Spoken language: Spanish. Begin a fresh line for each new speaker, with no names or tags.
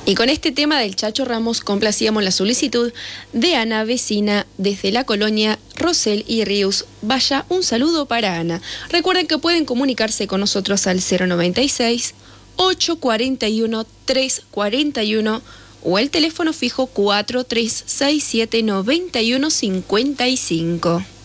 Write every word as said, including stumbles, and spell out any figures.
Y con este tema del Chacho Ramos complacíamos la solicitud de Ana, vecina desde la colonia Rosell y Ríos. Vaya, un saludo para Ana. Recuerden que pueden comunicarse con nosotros al cero noventa y seis, ochocientos cuarenta y uno, trescientos cuarenta y uno o el teléfono fijo cuatro tres seis siete, nueve uno cinco cinco.